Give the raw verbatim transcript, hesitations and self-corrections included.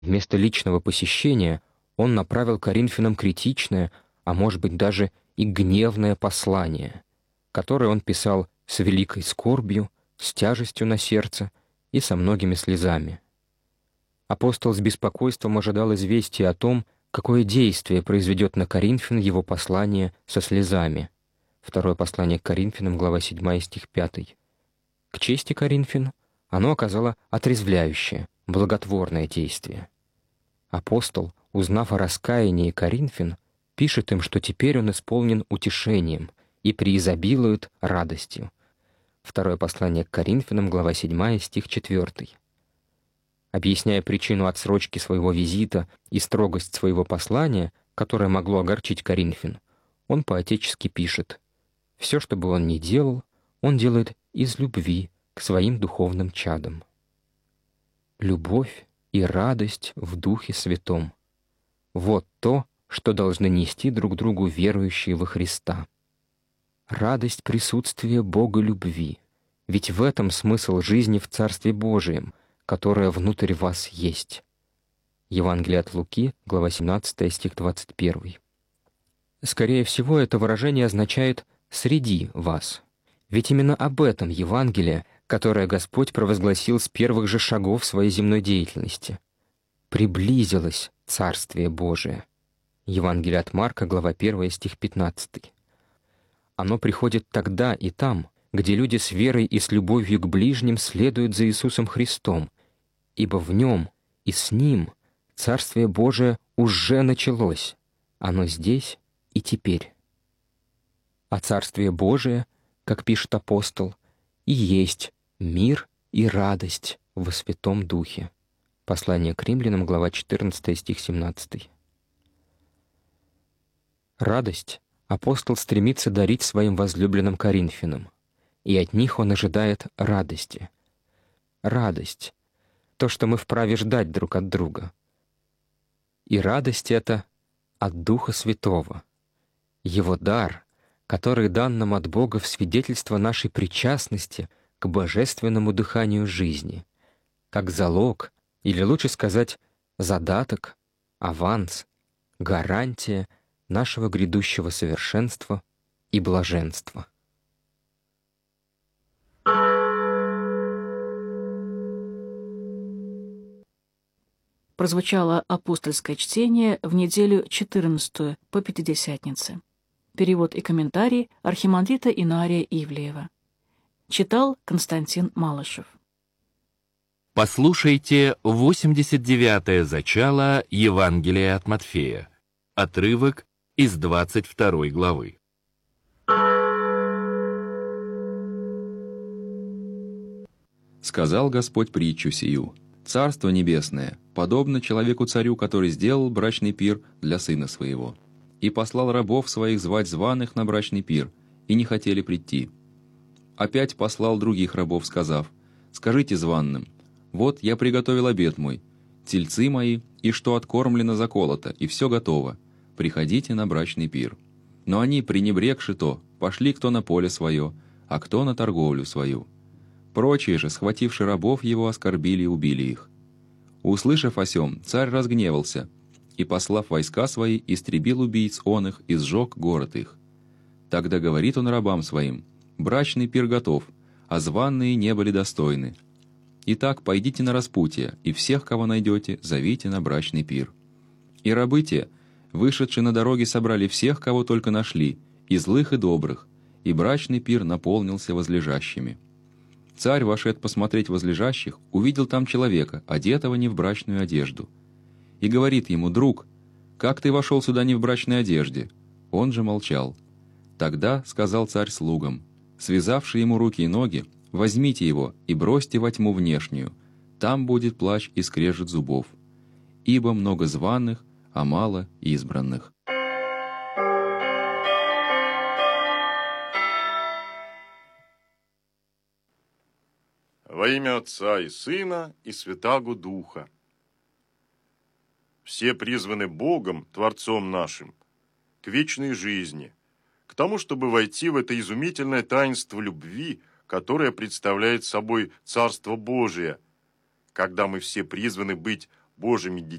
Вместо личного посещения он направил коринфянам критичное, а может быть даже и гневное послание, которое он писал с великой скорбью, с тяжестью на сердце и со многими слезами. Апостол с беспокойством ожидал известия о том, какое действие произведет на Коринфян его послание со слезами. Второе послание к Коринфянам, глава седьмая, стих пятый. К чести Коринфян оно оказало отрезвляющее, благотворное действие. Апостол, узнав о раскаянии Коринфян, пишет им, что теперь он исполнен утешением и преизобилует радостью. Второе послание к Коринфянам, глава седьмая, стих четвёртый. Объясняя причину отсрочки своего визита и строгость своего послания, которое могло огорчить Коринфян, он по-отечески пишет: «Все, что бы он ни делал, он делает из любви к своим духовным чадам». Любовь и радость в Духе Святом — вот то, что должны нести друг другу верующие во Христа. Радость присутствия Бога любви, ведь в этом смысл жизни в Царстве Божием, которое внутрь вас есть. Евангелие от Луки, глава семнадцатая, стих двадцать первый. Скорее всего, это выражение означает «среди вас». Ведь именно об этом Евангелие, которое Господь провозгласил с первых же шагов своей земной деятельности. «Приблизилось Царствие Божие». Евангелие от Марка, глава первая, стих пятнадцатый. Оно приходит тогда и там, где люди с верой и с любовью к ближним следуют за Иисусом Христом, ибо в Нем и с Ним Царствие Божие уже началось, оно здесь и теперь. А Царствие Божие, как пишет апостол, и есть мир и радость во Святом Духе. Послание к Римлянам, глава четырнадцатая, стих семнадцатый. Радость апостол стремится дарить своим возлюбленным коринфянам, и от них он ожидает радости. Радость — то, что мы вправе ждать друг от друга. И радость эта от Духа Святого, Его дар, который дан нам от Бога в свидетельство нашей причастности к божественному дыханию жизни, как залог, или лучше сказать, задаток, аванс, гарантия нашего грядущего совершенства и блаженства. Прозвучало апостольское чтение в неделю четырнадцатую по Пятидесятнице. Перевод и комментарий архимандрита Инария Ивлеева. Читал Константин Малышев. Послушайте восемьдесят девятое зачало Евангелия от Матфея. Отрывок из двадцать второй главы. Сказал Господь притчу сию: «Царство небесное подобно человеку-царю, который сделал брачный пир для сына своего, и послал рабов своих звать званых на брачный пир, и не хотели прийти. Опять послал других рабов, сказав: скажите званным: вот я приготовил обед мой, тельцы мои, и что откормлено заколото, и все готово, приходите на брачный пир. Но они, пренебрегши то, пошли кто на поле свое, а кто на торговлю свою. Прочие же, схвативши рабов его, оскорбили и убили их. Услышав о сем, царь разгневался, и, послав войска свои, истребил убийц он их и сжег город их. Тогда говорит он рабам своим: брачный пир готов, а званые не были достойны. Итак, пойдите на распутье, и всех, кого найдете, зовите на брачный пир. И рабы те, вышедшие на дороге, собрали всех, кого только нашли, и злых, и добрых, и брачный пир наполнился возлежащими. Царь, вошед посмотреть возлежащих, увидел там человека, одетого не в брачную одежду. И говорит ему: друг, как ты вошел сюда не в брачной одежде? Он же молчал. Тогда сказал царь слугам, связавши ему руки и ноги: возьмите его и бросьте во тьму внешнюю, там будет плач и скрежет зубов. Ибо много званых, а мало избранных. Во имя Отца и Сына и Святаго Духа. Все призваны Богом, Творцом нашим, к вечной жизни, к тому, чтобы войти в это изумительное таинство любви, которое представляет собой Царство Божие, когда мы все призваны быть Божьими